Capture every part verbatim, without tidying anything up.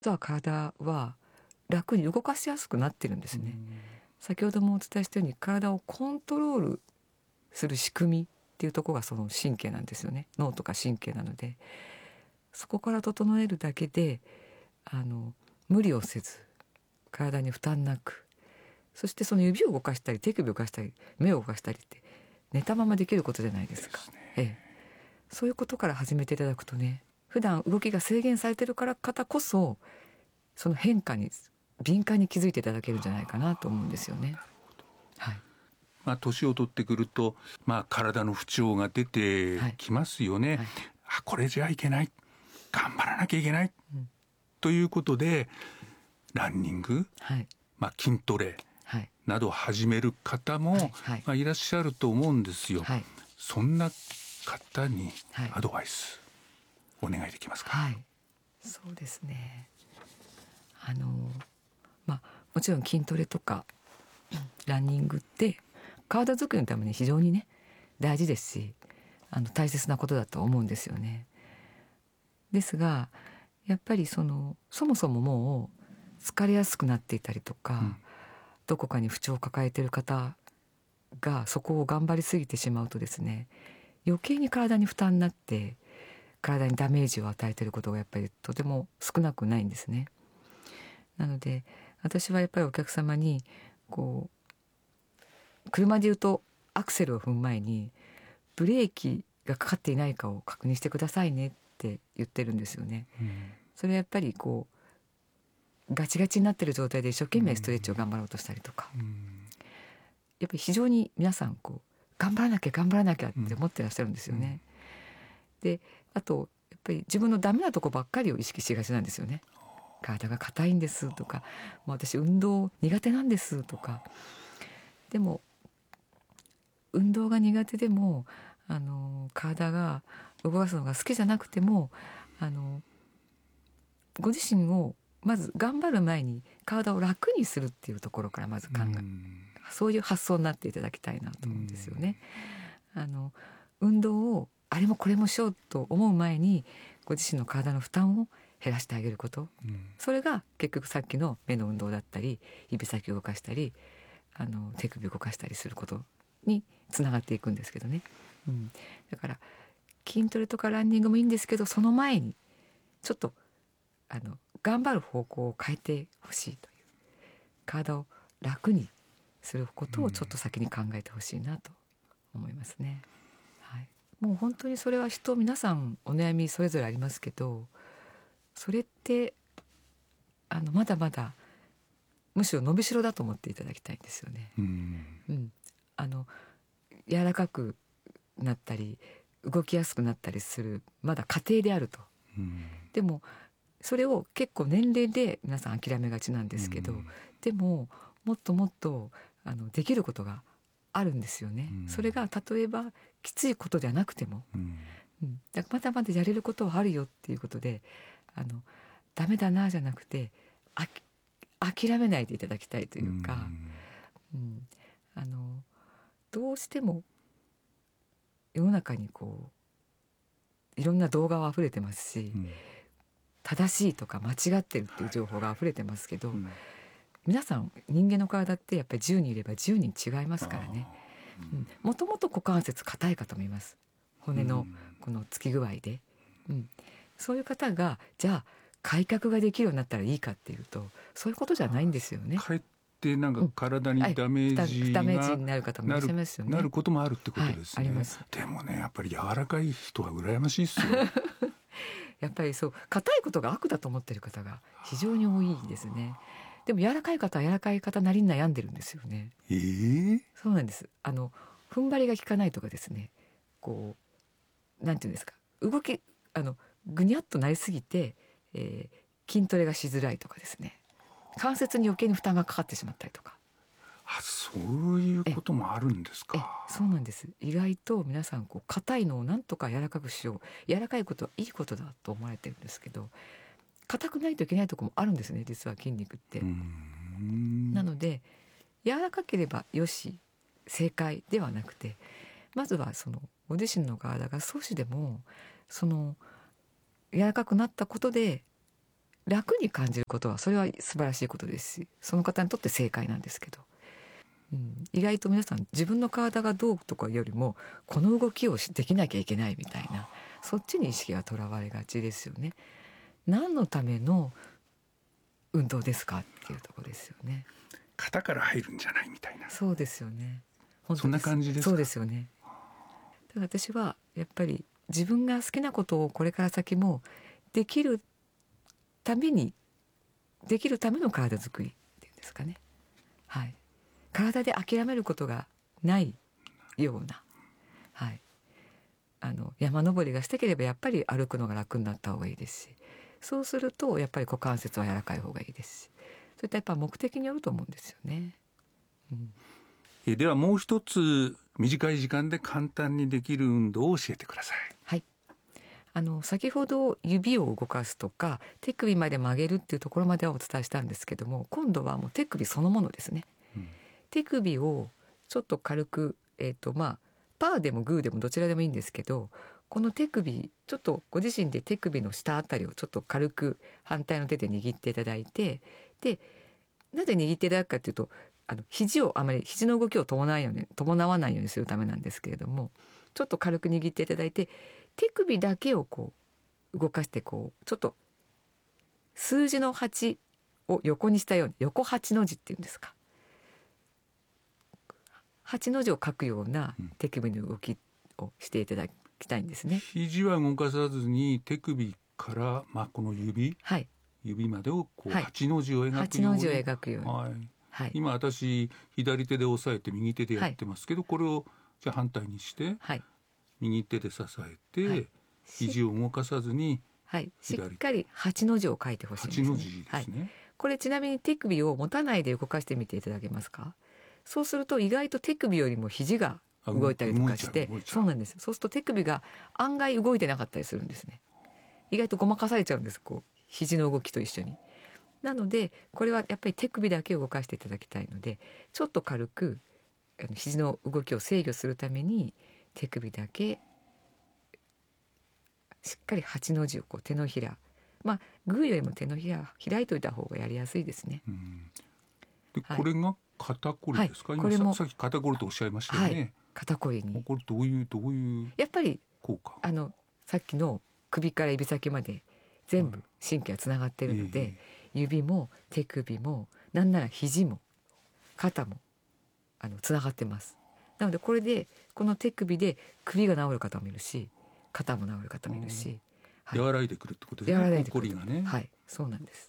実は体は楽に動かしやすくなってるんですね。先ほどもお伝えしたように体をコントロールする仕組みっていうところがその神経なんですよね。脳とか神経なので、そこから整えるだけであの無理をせず体に負担なく、そしてその指を動かしたり手首を動かしたり目を動かしたりって寝たままできることじゃないですか。ですね。ええ、そういうことから始めていただくとね、普段動きが制限されてるから方こそその変化に敏感に気づいていただけるんじゃないかなと思うんですよね。はい。 まあ、年を取ってくると、まあ、体の不調が出てきますよね。はいはい、あ、これじゃいけない、頑張らなきゃいけない、うん、ということでランニング、はい、まあ、筋トレなどを始める方も、はいはい、まあ、いらっしゃると思うんですよ。はい、そんな方にアドバイスお願いできますか？ はい、そうですね。あのまあ、もちろん筋トレとかランニングって体作りのために非常にね大事ですし、あの大切なことだと思うんですよね。ですがやっぱりそのそもそももう疲れやすくなっていたりとか、うん、どこかに不調を抱えている方がそこを頑張りすぎてしまうとですね、余計に体に負担になって体にダメージを与えていることがやっぱりとても少なくないんですね。なので私はやっぱりお客様にこう車で言うとアクセルを踏む前にブレーキがかかっていないかを確認してくださいねって言ってるんですよね。うん、それはやっぱりこうガチガチになってる状態で一生懸命ストレッチを頑張ろうとしたりとか、うん、やっぱり非常に皆さんこう頑張らなきゃ頑張らなきゃって思ってらっしゃるんですよね。うん、であとやっぱり自分のダメなとこばっかりを意識しがちなんですよね。体が硬いんですとか、もう私運動苦手なんですとか。でも運動が苦手でもあの体が動かすのが好きじゃなくても、あのご自身をまず頑張る前に体を楽にするっていうところからまず考え、そういう発想になっていただきたいなと思うんですよね。あの運動をあれもこれもしようと思う前にご自身の体の負担を減らしてあげること、うん、それが結局さっきの目の運動だったり指先を動かしたりあの手首を動かしたりすることにつながっていくんですけどね。うん、だから筋トレとかランニングもいいんですけど、その前にちょっとあの頑張る方向を変えてほしいという、体を楽にすることをちょっと先に考えてほしいなと思いますね。はい、もう本当にそれは人皆さんお悩みそれぞれありますけど、それってあのまだまだむしろ伸びしろだと思っていただきたいんですよね。うん、うん、あの柔らかくなったり動きやすくなったりするまだ過程であると。うん、でもそれを結構年齢で皆さん諦めがちなんですけど、うん、でももっともっとあのできることがあるんですよね。うん、それが例えばきついことではなくても、うんうん、だからまだまだやれることはあるよっていうことで、あのダメだなじゃなくてあ諦めないでいただきたいというか、うんうん、あのどうしても世の中にこういろんな動画は溢れてますし、うん、正しいとか間違ってるっていう情報が溢れてますけど、はいはい、うん、皆さん人間の体ってやっぱりじゅうにんいればじゅうにん違いますからね。もともと股関節硬い方もいます。骨のこのつき具合で、うん、そういう方がじゃあ開脚ができるようになったらいいかっていうとそういうことじゃないんですよね。 かえってなんか体にダメージが、 うん、ダメージになる方もいらっしゃいますよね。 なることもあるってことですね。はい、あります。でもねやっぱり柔らかい人は羨ましいですよ。 やっぱりそう硬いことが悪だと思ってる方が非常に多いですね。でも柔らかい方は柔らかい方なりに悩んでるんですよね。 えー、 そうなんです。あの踏ん張りが効かないとかですね、こうなんていうんですか、動きあのぐにゃっとなりすぎて、えー、筋トレがしづらいとかですね、関節に余計に負担がかかってしまったりとか。 あ、そういうこともあるんですか。 えそうなんです。意外と皆さんこう硬いのをなんとか柔らかくしよう、柔らかいことはいいことだと思われてるんですけど、硬くないといけないところもあるんですね、実は筋肉って。うーん、なので柔らかければよし正解ではなくて、まずはそのご自身の体が少しでもその柔らかくなったことで楽に感じることはそれは素晴らしいことですし、その方にとって正解なんですけど、うん、意外と皆さん自分の体がどうとかよりもこの動きをできなきゃいけないみたいな、そっちに意識がとらわれがちですよね。何のための運動ですかっていうところですよね。 型から入るんじゃないみたいな。 そうですよね。本当です。 そんな感じですか。 そうですよね。だから私はやっぱり自分が好きなことをこれから先もできるためにできるための体づくりっていうんですかね、はい、体で諦めることがないような、はい、あの山登りがしたければやっぱり歩くのが楽になった方がいいですし、そうするとやっぱり股関節は柔らかい方がいいですし、そういったやっぱ目的によると思うんですよね、うん、 えではもう一つ短い時間で簡単にできる運動を教えてください。 はい、あの先ほど指を動かすとか手首まで曲げるっていうところまではお伝えしたんですけども、今度はもう手首そのものですね、うん、手首をちょっと軽く、えーとまあ、パーでもグーでもどちらでもいいんですけど、この手首ちょっとご自身で手首の下あたりをちょっと軽く反対の手で握っていただいて、でなぜ握っていただくかというと、あの肘をあまり肘の動きを伴わないように伴わないようにするためなんですけれども、ちょっと軽く握っていただいて手首だけをこう動かして、こうちょっと数字のはちを横にしたように、横はちの字っていうんですか、はちの字を書くような手首の動きをしていただきたいんですね。 肘は動かさずに手首から、まあ、この指、はい、指までをこうはちの字を描くように、はちの字を描くように、はいはい、今私左手で押さえて右手でやってますけど、はい、これをじゃあ反対にして、はい、右手で支えて、はい、肘を動かさずに、 はい、しっかりはちの字を書いてほしいんですね。はちの字ですね、はい、これちなみに手首を持たないで動かしてみていただけますか。そうすると意外と手首よりも肘が動いたりとかして、そうなんです。そうすると手首が案外動いてなかったりするんですね。意外とごまかされちゃうんです、こう肘の動きと一緒に。なのでこれはやっぱり手首だけを動かしていただきたいので、ちょっと軽くあの肘の動きを制御するために手首だけしっかりはちの字をこう手のひら、まあグーよりも手のひら開いといた方がやりやすいですね。うん、 で、はい、これが肩こりですか、はい、今これもさっき肩こりとおっしゃいましたよね、はい、肩こりにこれどういうどういうやっぱり効果、あのさっきの首から指先まで全部神経がつながっているので、うんえー指も手首もなんなら肘も肩もあのつながってます。なのでこれでこの手首で首が治る方もいるし肩も治る方もいるし、 はい、和らいでくるってことですね。 和らいでくる、がね、 はい、そうなんです。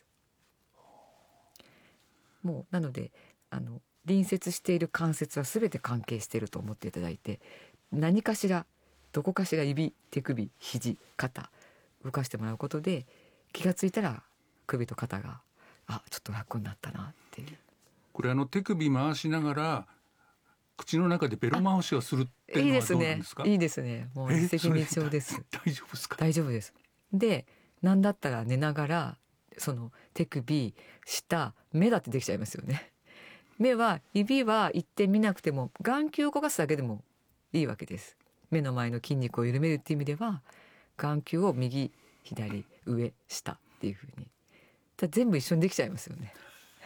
もうなのであの隣接している関節は全て関係していると思っていただいて、何かしらどこかしら指手首肘肩動かしてもらうことで気がついたら首と肩があちょっと楽になったなっていう。これあの手首回しながら口の中でベロ回しをするっていうのはどうなんですか。 いいですね、いいですね。もう一石二鳥です。 大丈夫ですか。 大丈夫です。でなんだったら寝ながらその手首下目だってできちゃいますよね。目は指は一点見なくても眼球を動かすだけでもいいわけです。目の前の筋肉を緩めるっていう意味では眼球を右左上下っていう風に全部一緒にできちゃいますよね。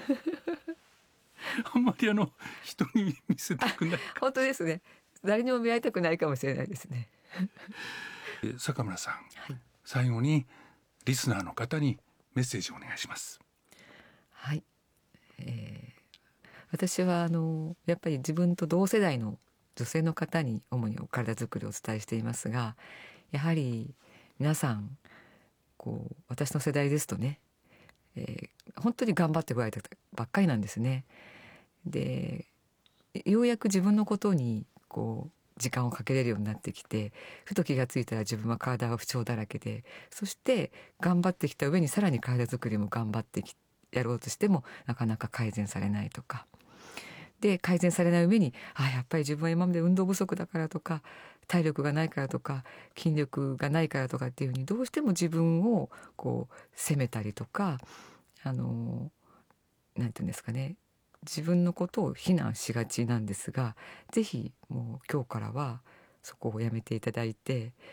あんまりあの人に見せたくない。 本当ですね。誰にも見られたくないかもしれないですね。 坂村さん、はい、最後にリスナーの方にメッセージをお願いします。 はい、えー、私はあのやっぱり自分と同世代の女性の方に主にお体づくりをお伝えしていますが、やはり皆さんこう私の世代ですとね、えー、本当に頑張ってこられたばっかりなんですね。でようやく自分のことにこう時間をかけれるようになってきて、ふと気がついたら自分は体が不調だらけで、そして頑張ってきた上にさらに体作りも頑張ってきやろうとしてもなかなか改善されないとかで、改善されない上にあやっぱり自分は今まで運動不足だからとか体力がないからとか筋力がないからとかっていうふうにどうしても自分をこう責めたりとか、あのなんていうんですかね、自分のことを非難しがちなんですが、ぜひもう今日からはそこをやめていただいて、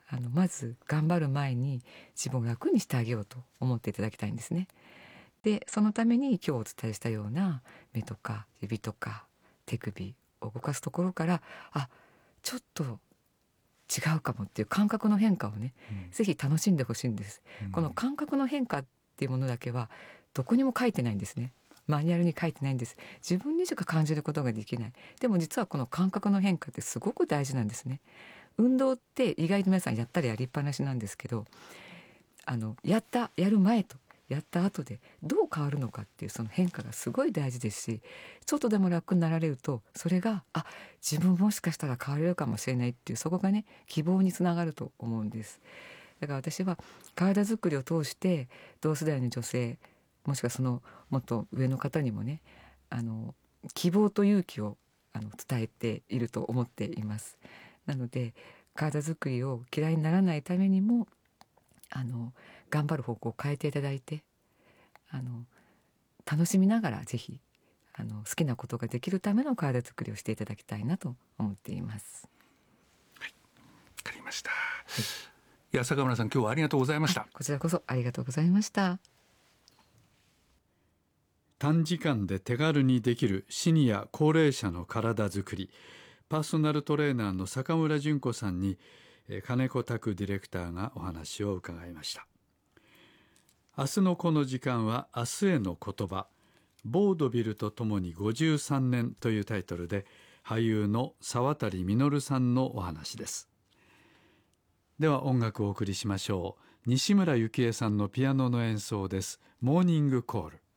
あのまず頑張る前に自分を楽にしてあげようと思っていただきたいんですね。でそのために今日お伝えしたような目とか指とか手首を動かすところから、あ、ちょっと違うかもっていう感覚の変化をね、うん、ぜひ楽しんでほしいんです、うん、この感覚の変化っていうものだけはどこにも書いてないんですね。マニュアルに書いてないんです。自分にしか感じることができない。でも実はこの感覚の変化ってすごく大事なんですね。運動って意外と皆さんやったりやりっぱなしなんですけど、あのやったやる前とやった後でどう変わるのかっていうその変化がすごい大事ですし、ちょっとでも楽になられるとそれがあ自分もしかしたら変われるかもしれないっていう、そこがね希望につながると思うんです。だから私は体づくりを通して同世代の女性、もしくはそのもっと上の方にもね、あの希望と勇気をあの伝えていると思っています。なので体づくりを嫌いにならないためにもあの頑張る方向を変えていただいて、あの楽しみながらぜひあの好きなことができるための体づくりをしていただきたいなと思っています。 はい、わかりました、はい、いや坂村さん、今日はありがとうございました。 こちらこそありがとうございました。 短時間で手軽にできるシニア高齢者の体づくり、パーソナルトレーナーの坂村純子さんに金子拓ディレクターがお話を伺いました。明日のこの時間は明日への言葉、ボードビルとともにごじゅうさんねんというタイトルで俳優の沢渡実さんのお話です。では音楽をお送りしましょう。西村由紀江さんのピアノの演奏です。モーニングコール。